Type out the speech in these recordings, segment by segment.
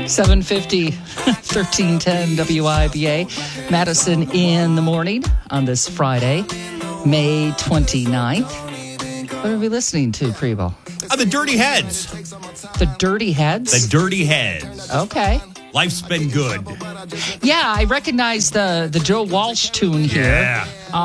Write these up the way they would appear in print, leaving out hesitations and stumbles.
750, 1310 WIBA. Madison in the morning on this Friday, May 29th. What are we listening to, Preble? The Dirty Heads. The Dirty Heads? The Dirty Heads. Okay. Life's been good. Yeah, I recognize the Joe Walsh tune here. Yeah.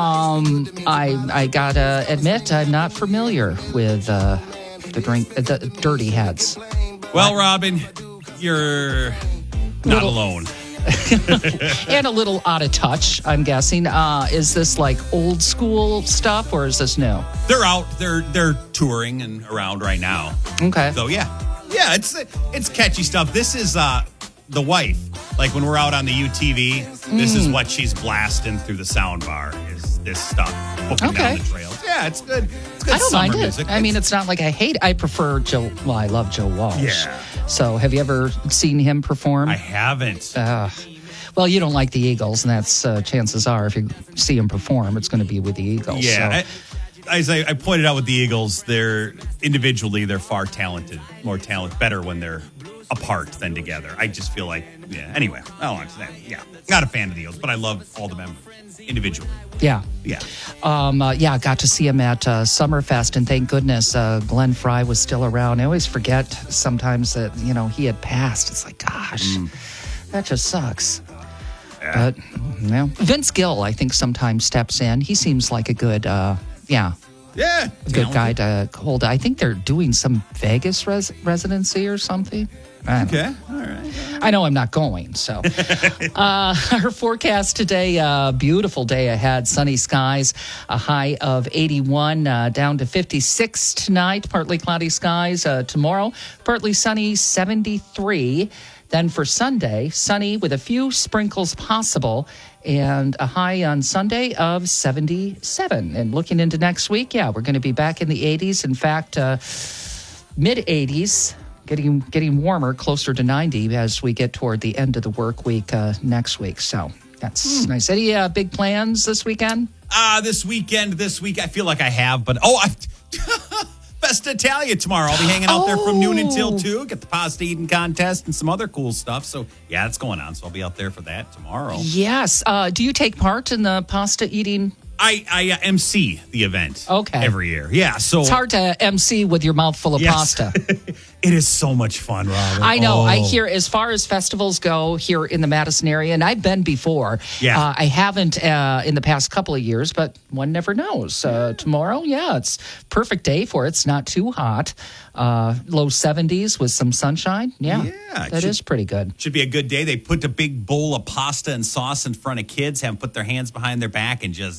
I gotta admit, I'm not familiar with the Dirty Heads. Well, Robin, you're not alone. And a little out of touch, I'm guessing. Is this like old school stuff or is this new? They're out. They're touring and around right now. Okay. So yeah, it's catchy stuff. This is the wife. Like when we're out on the UTV, this is what she's blasting through the sound bar. Is this stuff? Booking down the trails. Yeah, it's good. It's good. I don't summer mind music. it. I mean, it's not like I hate. I prefer Joe. Well, I love Joe Walsh. Yeah. So, have you ever seen him perform? I haven't. Well, you don't like the Eagles, and that's chances are if you see him perform, it's going to be with the Eagles. Yeah. So. As I pointed out with the Eagles, they're far talented, better when they're apart than together. I just feel like, anyway, not a fan of the Eagles, but I love all the members individually. Yeah. Yeah. Got to see him at Summerfest, and thank goodness Glenn Fry was still around. I always forget sometimes that, he had passed. It's like, gosh, that just sucks. Yeah. But, Vince Gill, I think, sometimes steps in. He seems like a good, good guy to hold. I think they're doing some Vegas residency or something. Okay, all right. I know I'm not going, so. Our forecast today, beautiful day ahead. Sunny skies, a high of 81, down to 56 tonight. Partly cloudy skies tomorrow. Partly sunny, 73. Then for Sunday, sunny with a few sprinkles possible, and a high on Sunday of 77. And looking into next week, we're going to be back in the 80s. In fact, mid-80s. Getting warmer, closer to 90 as we get toward the end of the work week next week. So that's nice. Any big plans this weekend? This week, I feel like I have, but Best Italia tomorrow. I'll be hanging out there from noon until 2. Get the pasta eating contest and some other cool stuff. So, it's going on. So I'll be out there for that tomorrow. Yes. Do you take part in the pasta eating? I MC the event. Okay. Every year. Yeah. So it's hard to MC with your mouth full of pasta. It is so much fun, Robin. I know. I hear as far as festivals go here in the Madison area, and I've been before. Yeah. I haven't in the past couple of years, but one never knows. Tomorrow, it's perfect day for it. It's not too hot. Low 70s with some sunshine. Yeah. That is pretty good. Should be a good day. They put a big bowl of pasta and sauce in front of kids, have them put their hands behind their back and just...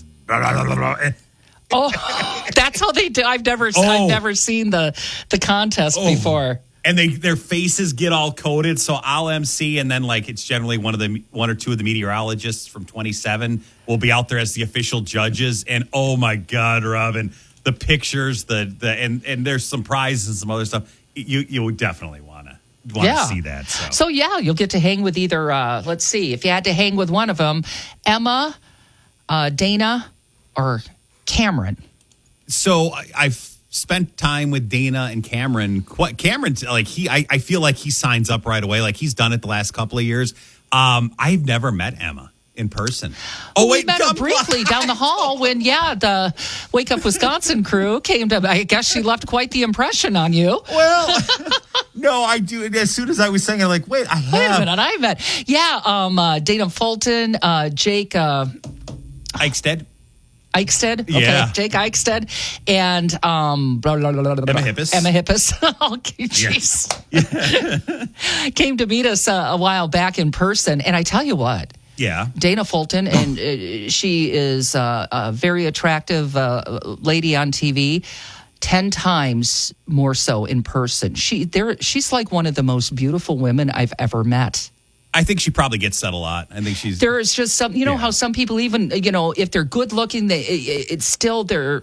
Oh, that's how they do. I've never seen the contest before. And their faces get all coated. So I'll MC, and then it's generally one or two of the meteorologists from 27 will be out there as the official judges. And oh my God, Robin, the pictures, and there's some prizes and some other stuff. You would definitely want to see that. So you'll get to hang with either. Let's see, if you had to hang with one of them, Emma, Dana, or Cameron. So I've spent time with Dana and Cameron. Cameron, I feel like he signs up right away. Like he's done it the last couple of years. I've never met Emma in person. We met her briefly down the hall when, the Wake Up Wisconsin crew came to. I guess she left quite the impression on you. Well, no, I do. As soon as I was saying it, wait a minute, I met. Dana Fulton, Jake Eichstead. Okay, yeah. Jake Eichstead, and Emma Hippis. Oh, jeez. Yeah. Came to meet us a while back in person, and I tell you what. Yeah. Dana Fulton, and she is a very attractive lady on TV. 10 times more so in person. She's like one of the most beautiful women I've ever met. I think she probably gets that a lot. I think there is just some, how some people even, if they're good looking, it's still there's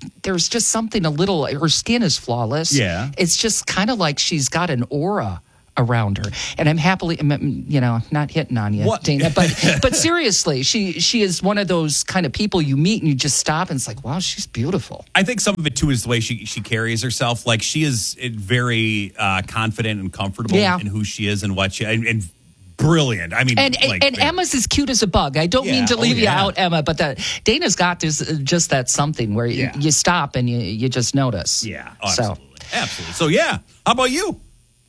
just something a little, her skin is flawless. Yeah. It's just kind of like she's got an aura around her. And I'm happily, not hitting on you, What? Dana, but seriously, she is one of those kind of people you meet and you just stop and it's like, wow, she's beautiful. I think some of it too is the way she carries herself. Like she is very confident and comfortable in who she is and what she and brilliant. I mean, and Emma's as cute as a bug. I don't mean to leave you out, Emma, but Dana's got this just that something where you stop and you just notice. Yeah, absolutely. So yeah, how about you?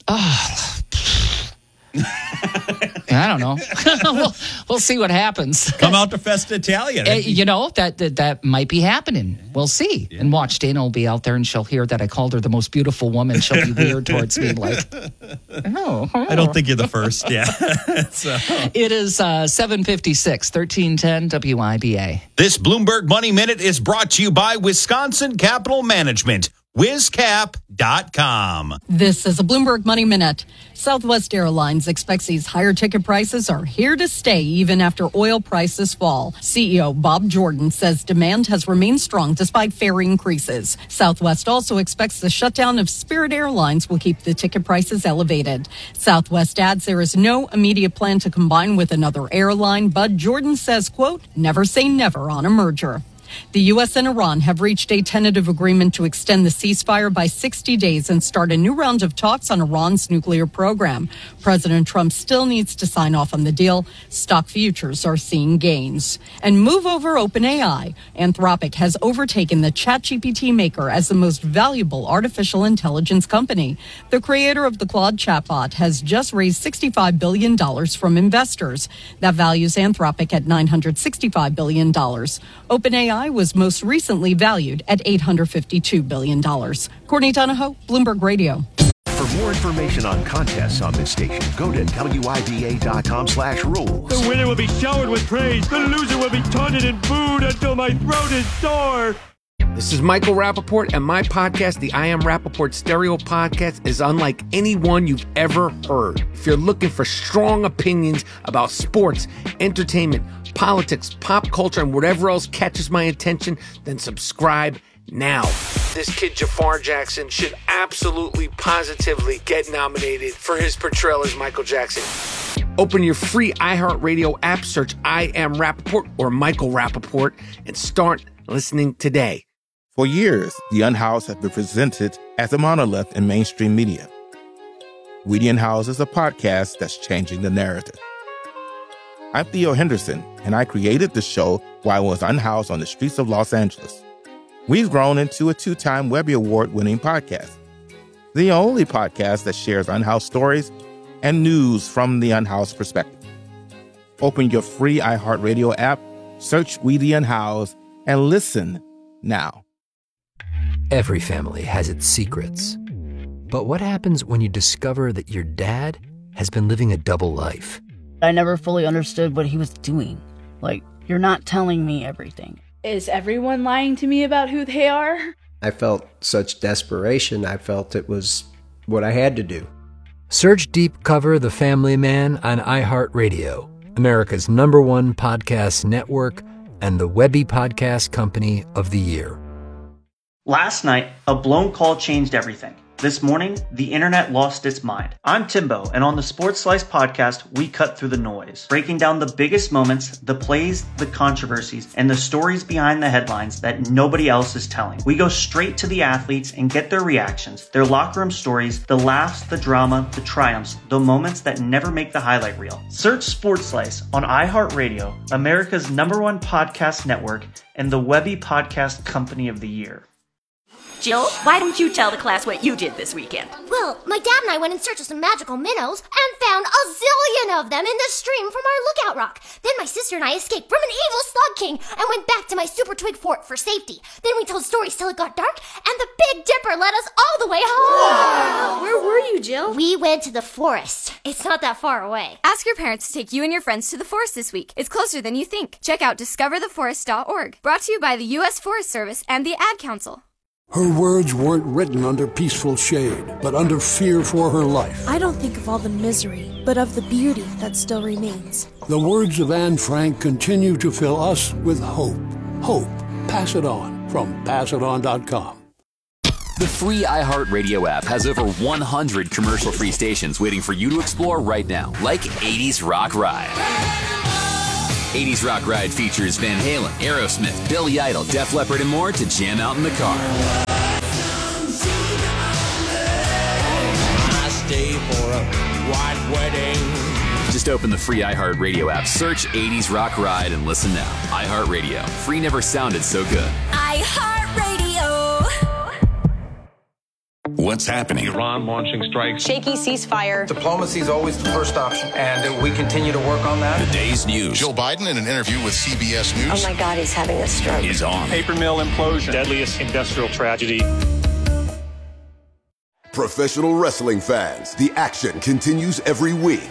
I don't know. we'll see what happens. Come out to Festa Italia. That might be happening. We'll see. Yeah. And watch, Dana will be out there and she'll hear that I called her the most beautiful woman. She'll be weird towards me like, I don't think you're the first. Yeah. It is 7:56, 1310 WIBA. This Bloomberg Money Minute is brought to you by Wisconsin Capital Management. WisCap.com. This is a Bloomberg Money Minute. Southwest Airlines expects these higher ticket prices are here to stay even after oil prices fall. CEO Bob Jordan says demand has remained strong despite fare increases. Southwest also expects the shutdown of Spirit Airlines will keep the ticket prices elevated. Southwest adds there is no immediate plan to combine with another airline, but Jordan says, quote, never say never on a merger. The U.S. and Iran have reached a tentative agreement to extend the ceasefire by 60 days and start a new round of talks on Iran's nuclear program. President Trump still needs to sign off on the deal. Stock futures are seeing gains. And move over OpenAI. Anthropic has overtaken the ChatGPT maker as the most valuable artificial intelligence company. The creator of the Claude chatbot has just raised $65 billion from investors. That values Anthropic at $965 billion. OpenAI was most recently valued at $852 billion. Courtney Donahoe, Bloomberg Radio. For more information on contests on this station, go to WIBA.com/rules. The winner will be showered with praise. The loser will be taunted and booed until my throat is sore. This is Michael Rappaport, and my podcast, the I Am Rappaport Stereo Podcast, is unlike any one you've ever heard. If you're looking for strong opinions about sports, entertainment, politics, pop culture, and whatever else catches my attention, then subscribe now. This kid Jafar Jackson should absolutely, positively get nominated for his portrayal as Michael Jackson. Open your free iHeartRadio app, search I Am Rappaport or Michael Rappaport, and start listening today. For years, The Unhoused has been presented as a monolith in mainstream media. We The Unhoused is a podcast that's changing the narrative. I'm Theo Henderson, and I created the show while I was unhoused on the streets of Los Angeles. We've grown into a 2-time Webby Award-winning podcast, the only podcast that shares unhoused stories and news from the unhoused perspective. Open your free iHeartRadio app, search We The Unhoused, and listen now. Every family has its secrets. But what happens when you discover that your dad has been living a double life? I never fully understood what he was doing. Like, you're not telling me everything. Is everyone lying to me about who they are? I felt such desperation. I felt it was what I had to do. Search Deep Cover The Family Man on iHeartRadio, America's #1 podcast network and the Webby Podcast Company of the Year. Last night, a blown call changed everything. This morning, the internet lost its mind. I'm Timbo, and on the Sports Slice podcast, we cut through the noise, breaking down the biggest moments, the plays, the controversies, and the stories behind the headlines that nobody else is telling. We go straight to the athletes and get their reactions, their locker room stories, the laughs, the drama, the triumphs, the moments that never make the highlight reel. Search Sports Slice on iHeartRadio, America's #1 podcast network, and the Webby Podcast Company of the Year. Jill, why don't you tell the class what you did this weekend? Well, my dad and I went in search of some magical minnows and found a zillion of them in the stream from our lookout rock. Then my sister and I escaped from an evil slug king and went back to my super twig fort for safety. Then we told stories till it got dark, and the Big Dipper led us all the way home. Wow. Where were you, Jill? We went to the forest. It's not that far away. Ask your parents to take you and your friends to the forest this week. It's closer than you think. Check out discovertheforest.org. Brought to you by the U.S. Forest Service and the Ad Council. Her words weren't written under peaceful shade, but under fear for her life. I don't think of all the misery, but of the beauty that still remains. The words of Anne Frank continue to fill us with hope. Hope. Pass it on from PassItOn.com. The free iHeartRadio app has over 100 commercial-free stations waiting for you to explore right now, like 80s Rock Ride. 80s Rock Ride features Van Halen, Aerosmith, Billy Idol, Def Leppard, and more to jam out in the car. I stay for a white wedding. Just open the free iHeartRadio app, search 80s Rock Ride, and listen now. iHeartRadio. Free never sounded so good. iHeartRadio. What's happening? Iran launching strikes. Shaky ceasefire. Diplomacy is always the first option, and we continue to work on that. The day's news. Joe Biden, in an interview with CBS News. Oh my God, he's having a stroke. Is on. Paper mill implosion. Deadliest industrial tragedy. Professional wrestling fans, the action continues every week.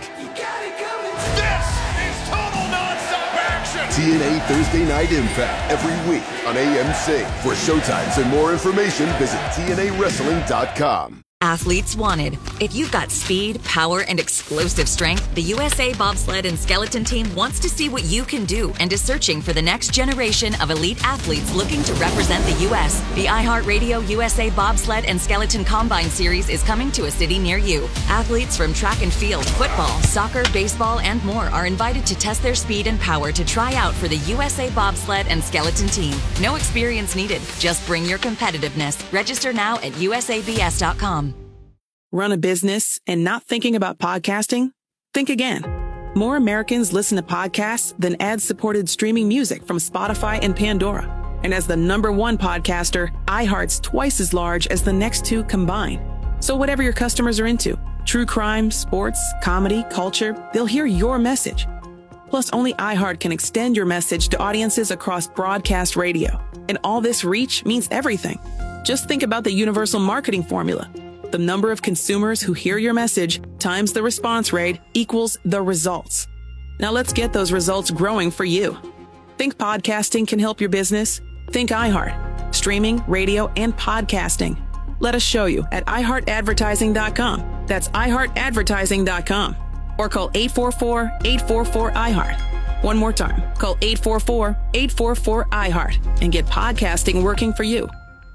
TNA Thursday Night Impact every week on AMC. For showtimes and more information, visit TNAWrestling.com. Athletes wanted. If you've got speed, power, and explosive strength, the USA Bobsled and Skeleton Team wants to see what you can do and is searching for the next generation of elite athletes looking to represent the U.S. The iHeartRadio USA Bobsled and Skeleton Combine Series is coming to a city near you. Athletes from track and field, football, soccer, baseball, and more are invited to test their speed and power to try out for the USA Bobsled and Skeleton Team. No experience needed. Just bring your competitiveness. Register now at usabs.com. Run a business and not thinking about podcasting? Think again. More Americans listen to podcasts than ad-supported streaming music from Spotify and Pandora. And as the #1 podcaster, iHeart's twice as large as the next two combined. So whatever your customers are into, true crime, sports, comedy, culture, they'll hear your message. Plus, only iHeart can extend your message to audiences across broadcast radio. And all this reach means everything. Just think about the universal marketing formula. The number of consumers who hear your message times the response rate equals the results. Now let's get those results growing for you. Think podcasting can help your business? Think iHeart. Streaming, radio, and podcasting. Let us show you at iHeartAdvertising.com. That's iHeartAdvertising.com. Or call 844-844-iHeart. One more time. Call 844-844-iHeart and get podcasting working for you.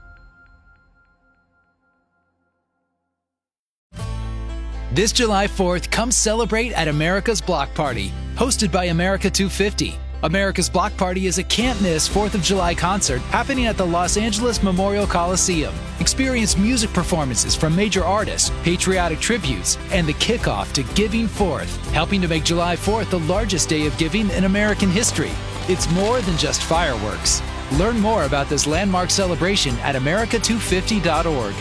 This July 4th, come celebrate at America's Block Party, hosted by America 250. America's Block Party is a can't-miss 4th of July concert happening at the Los Angeles Memorial Coliseum. Experience music performances from major artists, patriotic tributes, and the kickoff to Giving Forth, helping to make July 4th the largest day of giving in American history. It's more than just fireworks. Learn more about this landmark celebration at america250.org.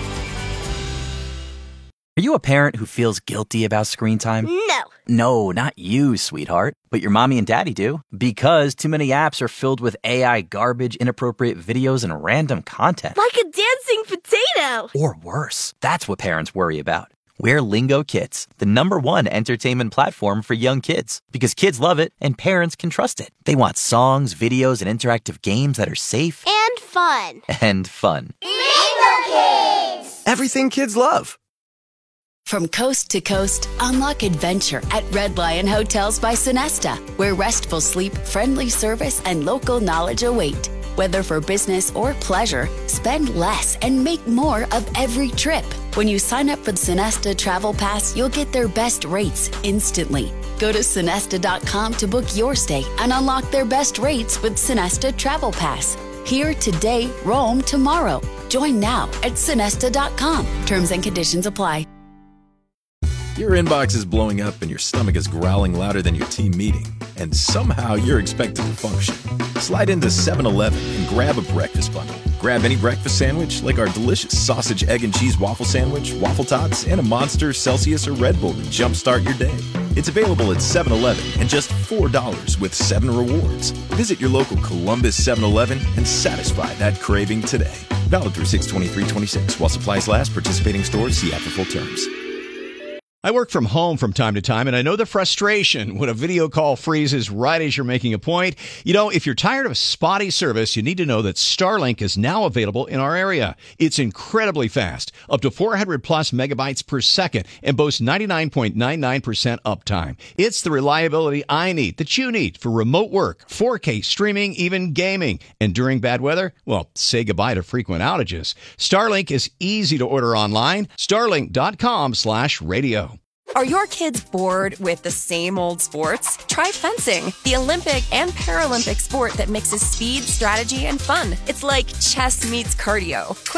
Are you a parent who feels guilty about screen time? No. No, not you, sweetheart. But your mommy and daddy do. Because too many apps are filled with AI garbage, inappropriate videos, and random content. Like a dancing potato. Or worse. That's what parents worry about. We're Lingo Kids, the #1 entertainment platform for young kids. Because kids love it and parents can trust it. They want songs, videos, and interactive games that are safe. And fun. And fun. Lingo Kids. Everything kids love. From coast to coast, unlock adventure at Red Lion Hotels by Sonesta, where restful sleep, friendly service, and local knowledge await. Whether for business or pleasure, spend less and make more of every trip. When you sign up for the Sonesta Travel Pass, you'll get their best rates instantly. Go to Sonesta.com to book your stay and unlock their best rates with Sonesta Travel Pass. Here today, roam tomorrow. Join now at Sonesta.com. Terms and conditions apply. Your inbox is blowing up and your stomach is growling louder than your team meeting, and somehow you're expected to function. Slide into 7-Eleven and grab a breakfast bundle. Grab any breakfast sandwich like our delicious sausage, egg, and cheese waffle sandwich, waffle tots, and a Monster, Celsius, or Red Bull to jumpstart your day. It's available at 7-Eleven and just $4 with 7 rewards. Visit your local Columbus 7-Eleven and satisfy that craving today. Valid through 6/23/26 while supplies last. Participating stores see after full terms. I work from home from time to time, and I know the frustration when a video call freezes right as you're making a point. You know, if you're tired of spotty service, you need to know that Starlink is now available in our area. It's incredibly fast, up to 400 plus megabytes per second, and boasts 99.99% uptime. It's the reliability I need, that you need, for remote work, 4K streaming, even gaming. And during bad weather, well, say goodbye to frequent outages. Starlink is easy to order online. Starlink.com/radio. Are your kids bored with the same old sports? Try fencing, the Olympic and Paralympic sport that mixes speed, strategy, and fun. It's like chess meets cardio.